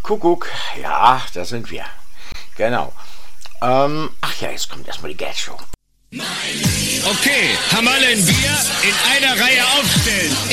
Kuckuck, ja, da sind wir. Genau. Ach ja, jetzt kommt erstmal die Gag-Show. Okay, haben alle ein Bier in einer Reihe aufstellen.